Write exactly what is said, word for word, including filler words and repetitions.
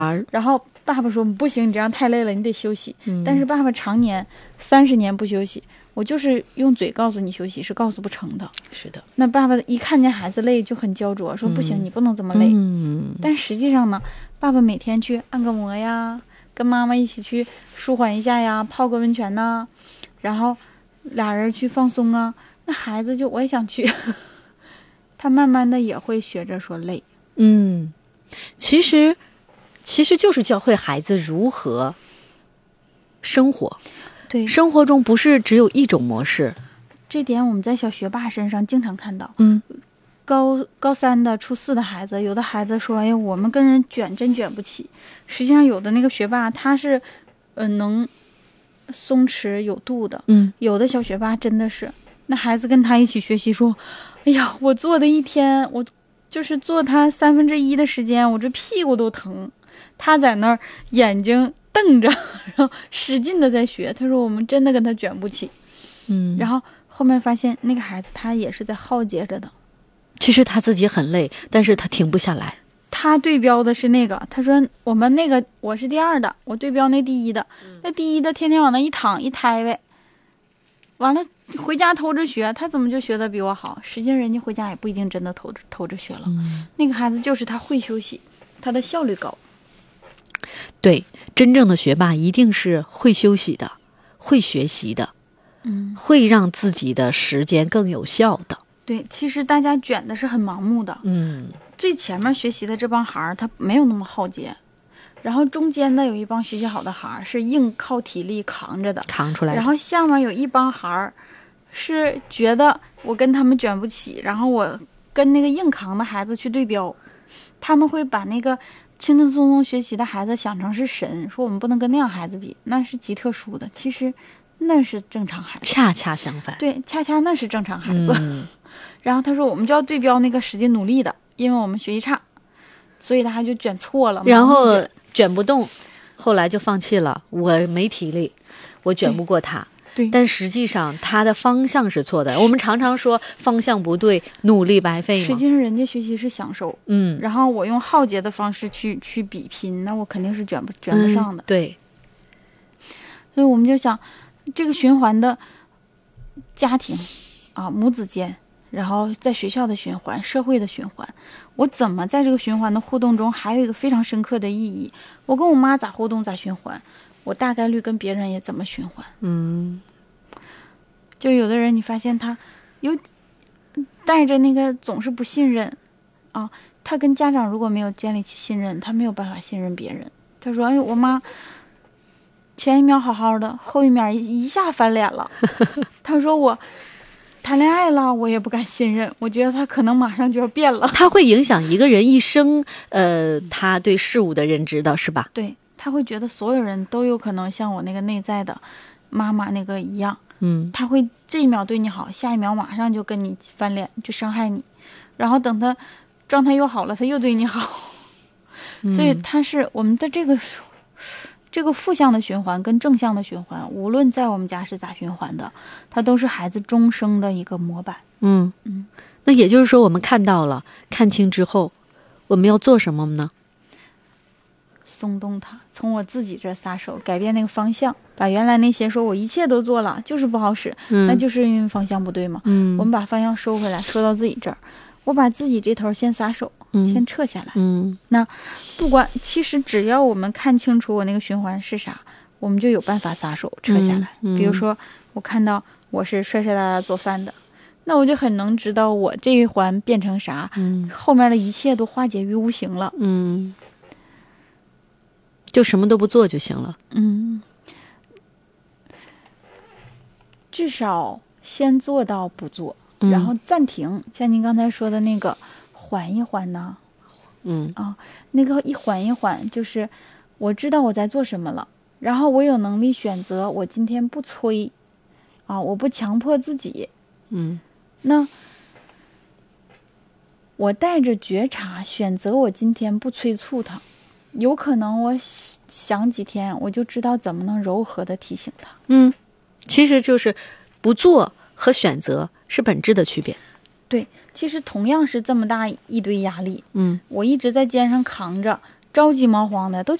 然后爸爸说不行，你这样太累了，你得休息、嗯、但是爸爸常年三十年不休息，我就是用嘴告诉你休息是告诉不成的。 是的， 那爸爸一看见孩子累就很焦灼，说不行、嗯、你不能这么累、嗯、但实际上呢，爸爸每天去按个摩呀，跟妈妈一起去舒缓一下呀，泡个温泉呐，然后俩人去放松啊，那孩子就我也想去他慢慢的也会学着说累。 嗯，其实其实就是教会孩子如何生活。 对， 生活中不是只有一种模式， 这点我们在小学霸身上经常看到。 嗯， 高高三的初四的孩子，有的孩子说哎呀我们跟人卷真卷不起，实际上有的那个学霸他是呃能松弛有度的。 嗯， 有的小学霸真的是那孩子跟他一起学习说哎呀我做的一天我就是做他三分之一的时间我这屁股都疼，他在那儿眼睛瞪着然后使劲的在学，他说我们真的跟他卷不起。 嗯， 然后后面发现那个孩子他也是在耗竭着的， 其实他自己很累，但是他停不下来。 他对标的是那个，他说我们那个我是第二的，我对标那第一的、嗯、那第一的天天往那一躺一胎呗，完了回家偷着学，他怎么就学得比我好？实际上人家回家也不一定真的偷着偷着学了、嗯、那个孩子就是他会休息，他的效率高。 对，真正的学霸一定是会休息的，会学习的， 嗯， 会让自己的时间更有效的。 对，其实大家卷的是很盲目的。 嗯， 最前面学习的这帮孩儿他没有那么耗竭，然后中间的有一帮学习好的孩儿是硬靠体力扛着的， 扛出来的， 然后下面有一帮孩儿是觉得我跟他们卷不起，然后我跟那个硬扛的孩子去对标，他们会把那个轻轻松松学习的孩子想成是神，说我们不能跟那样孩子比，那是极特殊的，其实那是正常孩子， 恰恰相反。 对，恰恰那是正常孩子、 嗯、 然后他说我们就要对标那个使劲努力的，因为我们学习差，所以他就卷错了， 然后卷不动，后来就放弃了，我没体力，我卷不过他。 对， 但实际上他的方向是错的。我们常常说方向不对，努力白费嘛。 实际上人家学习是享受， 嗯， 然后我用耗竭的方式去去比拼，那我肯定是卷不卷不上的、 嗯。对， 所以我们就想，这个循环的家庭啊，母子间，然后在学校的循环，社会的循环，我怎么在这个循环的互动中，还有一个非常深刻的意义。我跟我妈咋互动咋循环，我大概率跟别人也怎么循环。 嗯， 就有的人你发现他有带着那个总是不信任啊，他跟家长如果没有建立起信任，他没有办法信任别人。他说哎我妈前一秒好好的，后一秒一下翻脸了他说我谈恋爱了我也不敢信任，我觉得他可能马上就要变了。 他会影响一个人一生呃，他对事物的认知的，是吧？ 对，他会觉得所有人都有可能像我那个内在的妈妈那个一样， 嗯， 他会这一秒对你好，下一秒马上就跟你翻脸，就伤害你，然后等他状态又好了他又对你好、嗯、所以他是我们的这个这个负向的循环跟正向的循环，无论在我们家是咋循环的，它都是孩子终生的一个模板。 嗯嗯， 那也就是说我们看到了看清之后我们要做什么呢？ 松动它，从我自己这撒手，改变那个方向，把原来那些说我一切都做了就是不好使、嗯、那就是因为方向不对嘛。嗯，我们把方向收回来，收到自己这儿，我把自己这头先撒手、嗯、先撤下来。 嗯， 那不管其实只要我们看清楚我那个循环是啥，我们就有办法撒手撤下来、嗯嗯、比如说我看到我是帅帅哒哒做饭的，那我就很能知道我这一环变成啥、嗯、后面的一切都化解于无形了。 嗯，就什么都不做就行了。 嗯，至少先做到不做、嗯、然后暂停，像您刚才说的那个缓一缓呢， 嗯啊，那个一缓一缓就是我知道我在做什么了，然后我有能力选择我今天不催啊，我不强迫自己。 嗯， 那我带着觉察选择我今天不催促他，有可能我想几天我就知道怎么能柔和的提醒他。 嗯，其实就是不做和选择是本质的区别。 对，其实同样是这么大一堆压力， 嗯， 我一直在肩上扛着， 着急忙慌的，都